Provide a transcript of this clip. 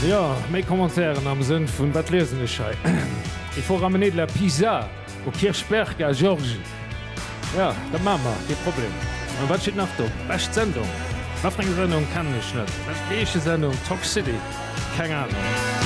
Ja, méi Kommentaieren am Sinn vun wat lesene Schei. I vor ramenet la Pisa o Kirchberg a Georgie. Ja, der Mama, de Problem. An wat schiet nach do? Wächt Sendung. Waffring Sendung kann ich net. Wat Sendung Talk City. Keine Ahnung.